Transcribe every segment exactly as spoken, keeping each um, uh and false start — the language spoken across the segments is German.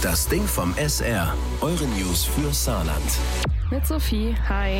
Das Ding vom S R. Eure News für Saarland. Mit Sophie, hi.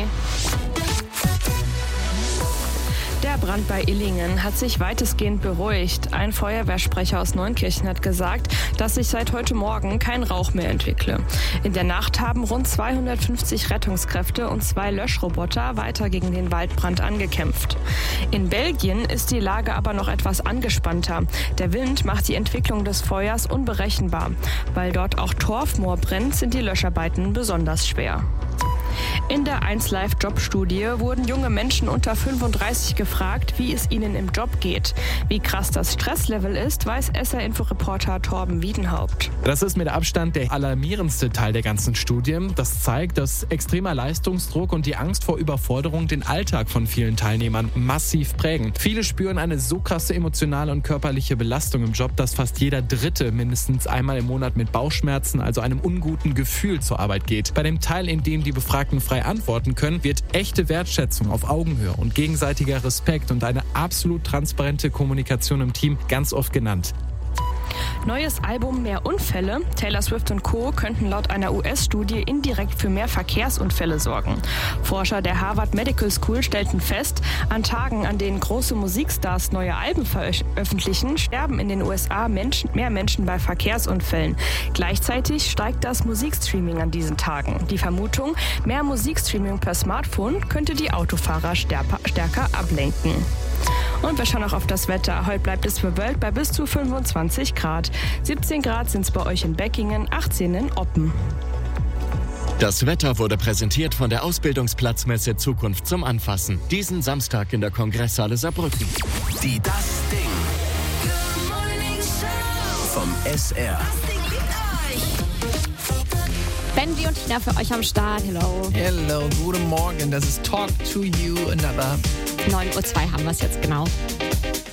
Der Brand bei Illingen hat sich weitestgehend beruhigt. Ein Feuerwehrsprecher aus Neunkirchen hat gesagt, dass sich seit heute Morgen kein Rauch mehr entwickle. In der Nacht haben rund zweihundertfünfzig Rettungskräfte und zwei Löschroboter weiter gegen den Waldbrand angekämpft. In Belgien ist die Lage aber noch etwas angespannter. Der Wind macht die Entwicklung des Feuers unberechenbar. Weil dort auch Torfmoor brennt, sind die Löscharbeiten besonders schwer. In der eins Live Jobstudie wurden junge Menschen unter fünfunddreißig gefragt, wie es ihnen im Job geht. Wie krass das Stresslevel ist, weiß S R-Info-Reporter Torben Wiedenhaupt. Das ist mit Abstand der alarmierendste Teil der ganzen Studie. Das zeigt, dass extremer Leistungsdruck und die Angst vor Überforderung den Alltag von vielen Teilnehmern massiv prägen. Viele spüren eine so krasse emotionale und körperliche Belastung im Job, dass fast jeder Dritte mindestens einmal im Monat mit Bauchschmerzen, also einem unguten Gefühl, zur Arbeit geht. Bei dem Teil, in dem die Befragten frei antworten können, wird echte Wertschätzung auf Augenhöhe und gegenseitiger Respekt und eine absolut transparente Kommunikation im Team ganz oft genannt. Neues Album, mehr Unfälle. Taylor Swift und Co. könnten laut einer U S-Studie indirekt für mehr Verkehrsunfälle sorgen. Forscher der Harvard Medical School stellten fest, an Tagen, an denen große Musikstars neue Alben veröffentlichen, sterben in den U S A Menschen, mehr Menschen bei Verkehrsunfällen. Gleichzeitig steigt das Musikstreaming an diesen Tagen. Die Vermutung, mehr Musikstreaming per Smartphone könnte die Autofahrer stärker ablenken. Und wir schauen auch auf das Wetter. Heute bleibt es bewölkt bei bis zu fünfundzwanzig Grad. siebzehn Grad sind es bei euch in Beckingen, achtzehn in Oppen. Das Wetter wurde präsentiert von der Ausbildungsplatzmesse Zukunft zum Anfassen. Diesen Samstag in der Kongresshalle Saarbrücken. Die Das Ding vom S R. Benji und Tina für euch am Start. Hello. Hello, guten Morgen. Das ist Talk to You Another. neun Uhr zwei haben wir es jetzt genau.